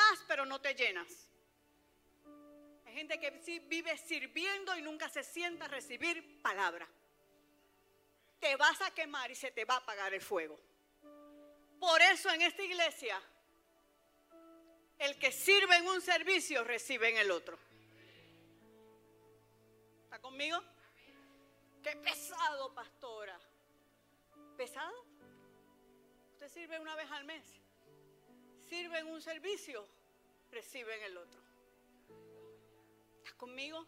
das, pero no te llenas. Hay gente que sí vive sirviendo y nunca se sienta a recibir palabra. Te vas a quemar y se te va a apagar el fuego. Por eso en esta iglesia, el que sirve en un servicio recibe en el otro. ¿Está conmigo? Qué pesado, pastora. ¿Pesado? Usted sirve una vez al mes. Sirve en un servicio, recibe en el otro. ¿Estás conmigo?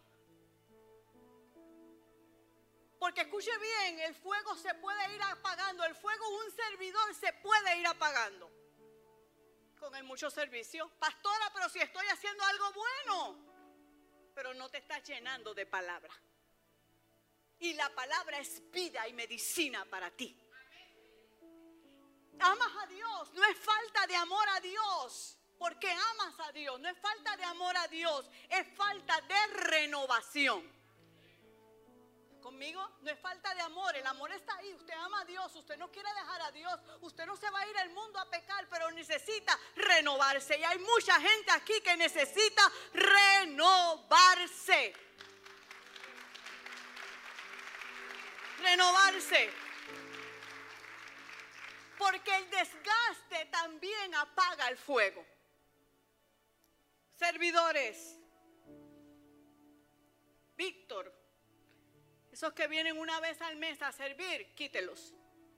Porque escuche bien, el fuego se puede ir apagando. El fuego de un servidor se puede ir apagando con el mucho servicio. Pastora, pero si estoy haciendo algo bueno, pero no te estás llenando de palabra. Y la palabra es vida y medicina para ti. Amas a Dios, no es falta de amor a Dios, porque amas a Dios. No es falta de amor a Dios, es falta de renovación. ¿Conmigo? No es falta de amor, el amor está ahí. Usted ama a Dios, usted no quiere dejar a Dios, usted no se va a ir al mundo a pecar, pero necesita renovarse. Y hay mucha gente aquí que necesita renovarse. Renovarse. Porque el desgaste también apaga el fuego. Servidores, Víctor, esos que vienen una vez al mes a servir, quítelos.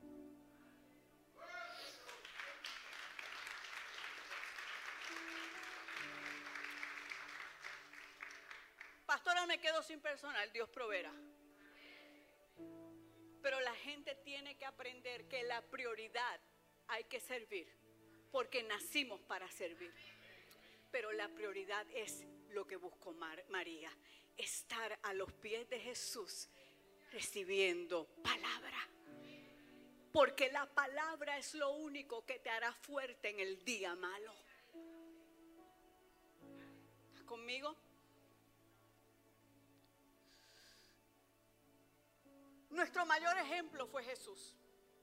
Pastora, me quedo sin personal, Dios proveerá. Pero la gente tiene que aprender que la prioridad hay que servir, porque nacimos para servir. Pero la prioridad es lo que buscó María, estar a los pies de Jesús recibiendo palabra. Porque la palabra es lo único que te hará fuerte en el día malo. ¿Estás conmigo? Nuestro mayor ejemplo fue Jesús.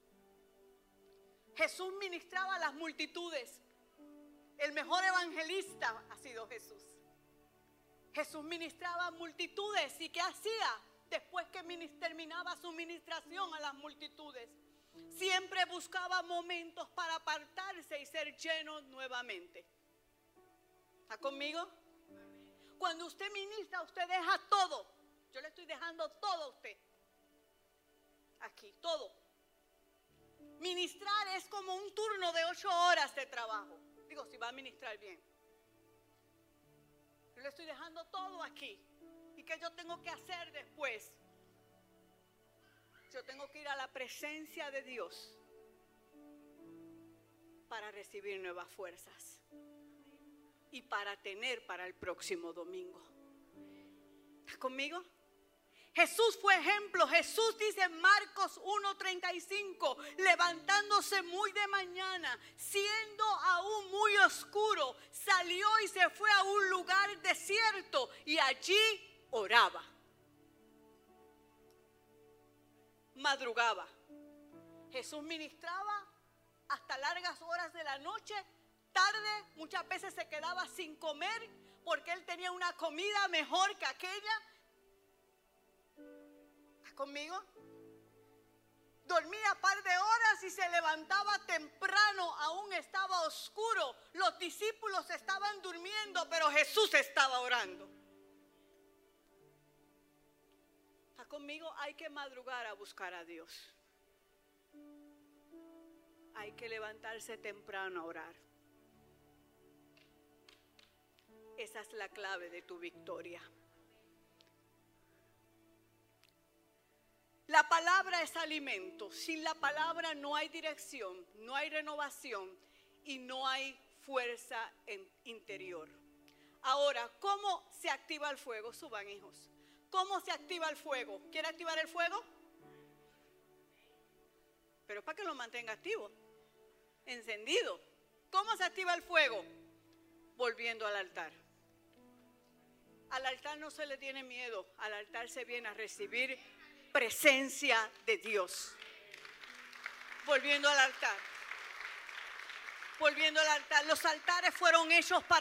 Jesús ministraba a las multitudes. El mejor evangelista ha sido Jesús. Jesús ministraba a multitudes. ¿Y qué hacía? Después que terminaba su ministración a las multitudes, siempre buscaba momentos para apartarse y ser lleno nuevamente. ¿Está conmigo? Cuando usted ministra, usted deja todo. Yo le estoy dejando todo a usted. Aquí, todo. Ministrar es como un turno de 8 horas de trabajo. Digo, si va a ministrar bien. Yo le estoy dejando todo aquí. ¿Y qué yo tengo que hacer después? Yo tengo que ir a la presencia de Dios para recibir nuevas fuerzas y para tener para el próximo domingo. ¿Estás conmigo? Jesús fue ejemplo. Jesús dice en Marcos 1:35, levantándose muy de mañana, siendo aún muy oscuro, salió y se fue a un lugar desierto y allí oraba. Madrugaba. Jesús ministraba hasta largas horas de la noche, tarde, muchas veces se quedaba sin comer porque él tenía una comida mejor que aquella. ¿Estás conmigo? Dormía un par de horas y se levantaba temprano, aún estaba oscuro. Los discípulos estaban durmiendo, pero Jesús estaba orando. ¿Estás conmigo? Hay que madrugar a buscar a Dios. Hay que levantarse temprano a orar. Esa es la clave de tu victoria. La palabra es alimento. Sin la palabra no hay dirección, no hay renovación y no hay fuerza interior. Ahora, ¿cómo se activa el fuego? Suban, hijos. ¿Cómo se activa el fuego? ¿Quiere activar el fuego? Pero es para que lo mantenga activo, encendido. ¿Cómo se activa el fuego? Volviendo al altar. Al altar no se le tiene miedo. Al altar se viene a recibir presencia de Dios. Volviendo al altar. Volviendo al altar. Los altares fueron hechos para